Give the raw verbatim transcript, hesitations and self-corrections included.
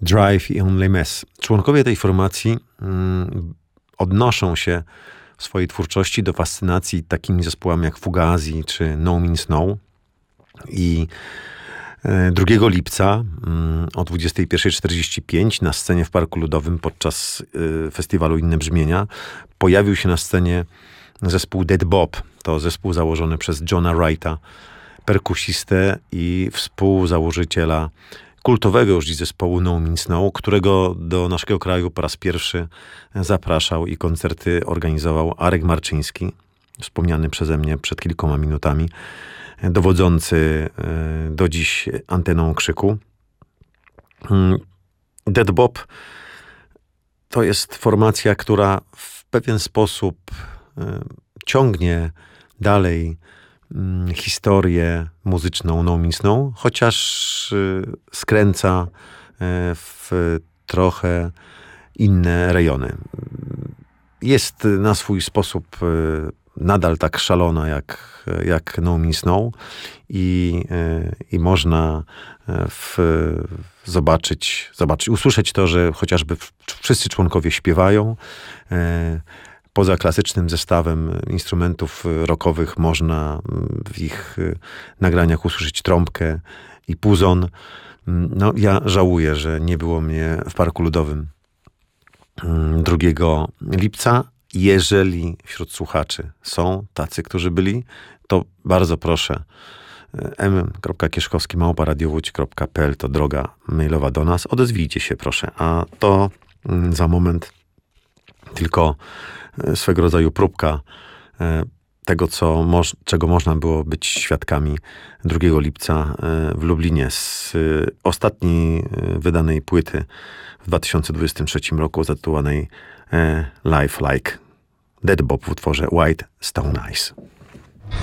Drive i Only Mess. Członkowie tej formacji mm, odnoszą się w swojej twórczości do fascynacji takimi zespołami jak Fugazi czy No Means No. I drugiego lipca o dwudziestej pierwszej czterdzieści pięć na scenie w Parku Ludowym podczas festiwalu Inne Brzmienia pojawił się na scenie zespół Dead Bob. To zespół założony przez Johna Wrighta, perkusistę i współzałożyciela kultowego już dziś zespołu No Means No, którego do naszego kraju po raz pierwszy zapraszał i koncerty organizował Arek Marczyński, wspomniany przeze mnie przed kilkoma minutami, dowodzący do dziś anteną Krzyku. Dead Bob to jest formacja, która w pewien sposób ciągnie dalej historię muzyczną No Means No, chociaż skręca w trochę inne rejony. Jest na swój sposób nadal tak szalona jak, jak No Means No i, i można w, zobaczyć, zobaczyć, usłyszeć to, że chociażby wszyscy członkowie śpiewają. Poza klasycznym zestawem instrumentów rockowych można w ich nagraniach usłyszeć trąbkę i puzon. No, ja żałuję, że nie było mnie w Parku Ludowym drugiego lipca. Jeżeli wśród słuchaczy są tacy, którzy byli, to bardzo proszę, m kropka kieszkowski małpa radiowódź kropka p l to droga mailowa do nas. Odezwijcie się proszę, a to za moment tylko swego rodzaju próbka tego, co moż, czego można było być świadkami drugiego lipca w Lublinie z ostatniej wydanej płyty w dwa tysiące dwudziestym trzecim roku zatytułowanej Life Like Dead Bob w utworze White Stone Eyes.